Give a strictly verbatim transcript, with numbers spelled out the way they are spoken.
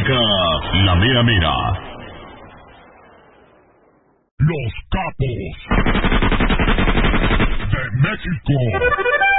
arranca la mera mera. Los capos de México.